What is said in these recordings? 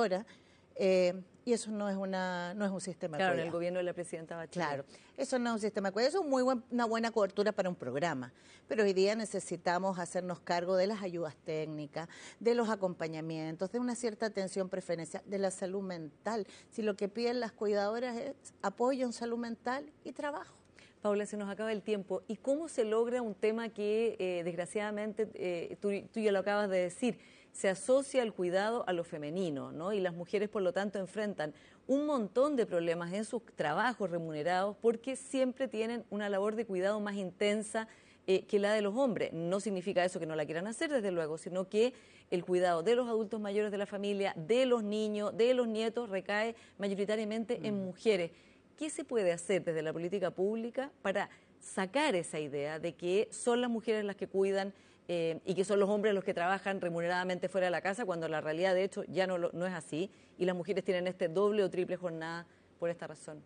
cuidadora, y eso no es un sistema de cuidado. Claro, en el gobierno de la presidenta Bachelet. Claro, eso no es un sistema de cuidado, eso es una buena cobertura para un programa, pero hoy día necesitamos hacernos cargo de las ayudas técnicas, de los acompañamientos, de una cierta atención preferencial, de la salud mental. Si lo que piden las cuidadoras es apoyo en salud mental y trabajo. Paula, se nos acaba el tiempo. ¿Y cómo se logra un tema que, desgraciadamente, tú ya lo acabas de decir, se asocia el cuidado a lo femenino, ¿no? Y las mujeres, por lo tanto, enfrentan un montón de problemas en sus trabajos remunerados porque siempre tienen una labor de cuidado más intensa que la de los hombres. No significa eso que no la quieran hacer, desde luego, sino que el cuidado de los adultos mayores de la familia, de los niños, de los nietos, recae mayoritariamente en mujeres. ¿Qué se puede hacer desde la política pública para sacar esa idea de que son las mujeres las que cuidan y que son los hombres los que trabajan remuneradamente fuera de la casa, cuando la realidad, de hecho, ya no es así, y las mujeres tienen doble o triple jornada por esta razón?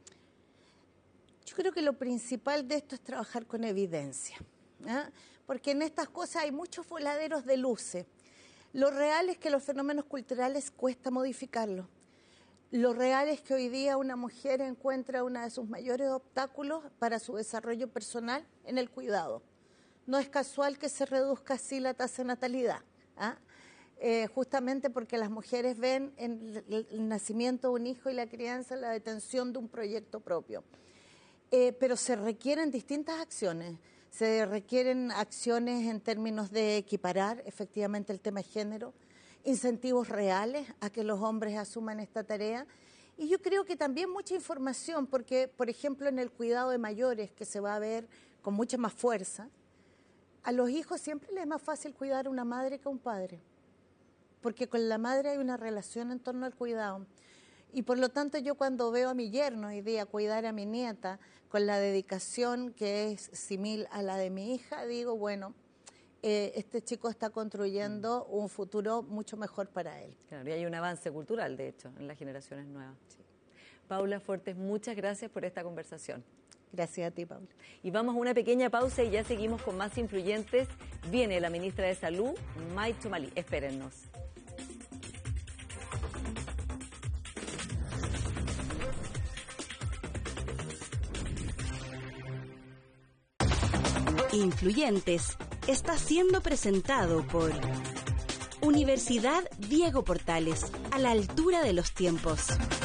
Yo creo que lo principal de esto es trabajar con evidencia, porque en estas cosas hay muchos voladeros de luces. Lo real es que los fenómenos culturales cuesta modificarlos. Lo real es que hoy día una mujer encuentra uno de sus mayores obstáculos para su desarrollo personal en el cuidado. No es casual que se reduzca así la tasa de natalidad, justamente porque las mujeres ven en el nacimiento de un hijo y la crianza la detención de un proyecto propio. Pero se requieren distintas acciones. Se requieren acciones en términos de equiparar efectivamente el tema de género, incentivos reales a que los hombres asuman esta tarea. Y yo creo que también mucha información, porque, por ejemplo, en el cuidado de mayores, que se va a ver con mucha más fuerza, a los hijos siempre les es más fácil cuidar a una madre que a un padre, porque con la madre hay una relación en torno al cuidado. Y por lo tanto yo cuando veo a mi yerno hoy día cuidar a mi nieta con la dedicación que es similar a la de mi hija, digo, bueno, este chico está construyendo un futuro mucho mejor para él. Claro, y hay un avance cultural, de hecho, en las generaciones nuevas. Sí. Paula Fortes, muchas gracias por esta conversación. Gracias a ti, Paula. Y vamos a una pequeña pausa y ya seguimos con más influyentes. Viene la ministra de Salud, May Tchomalí. Espérennos. Influyentes está siendo presentado por Universidad Diego Portales, a la altura de los tiempos.